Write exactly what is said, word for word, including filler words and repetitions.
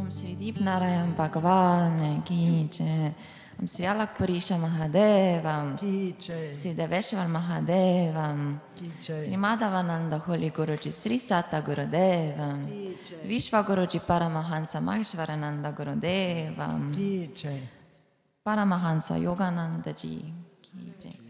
Om Sri Deepnarayan Bhagavan Ki Jai. Om Sri Alakpurisha Mahadeva Ki Jai. Sri Deveshwar Mahadeva Ki Jai. Sri Madhavananda Holy Guruji Sri Satta Gurudeva Ki Jai. Vishwa Guruji Paramahansa Maheshwarananda Gurudeva Ki Jai. Paramahansa Yogananda Ji Ki Jai.